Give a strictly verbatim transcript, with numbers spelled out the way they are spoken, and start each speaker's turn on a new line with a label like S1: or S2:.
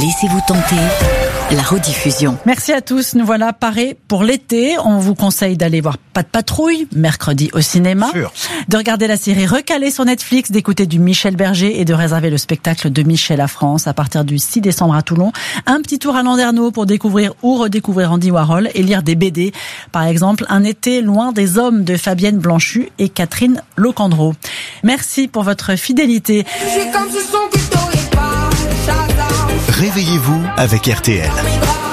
S1: Laissez-vous tenter. La rediffusion.
S2: Merci à tous. Nous voilà parés pour l'été. On vous conseille d'aller voir Pas de patrouille, mercredi au cinéma.
S3: Sûr.
S2: De regarder la série Recalée sur Netflix, d'écouter du Michel Berger et de réserver le spectacle de Michel à France à partir du six décembre à Toulon. Un petit tour à Landerneau pour découvrir ou redécouvrir Andy Warhol et lire des B D. Par exemple, Un été loin des hommes de Fabienne Blanchu et Catherine Locandro. Merci pour votre fidélité.
S4: Je suis comme ce son qui t'aurait pas.
S3: Réveillez-vous avec R T L.